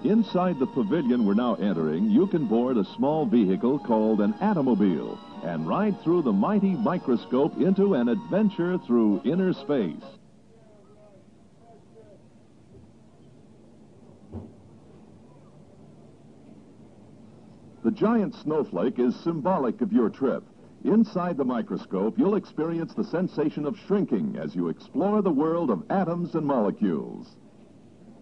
Inside the pavilion we're now entering, you can board a small vehicle called an Atomobile and ride through the mighty microscope into an adventure through inner space. The giant snowflake is symbolic of your trip. Inside the microscope, you'll experience the sensation of shrinking as you explore the world of atoms and molecules.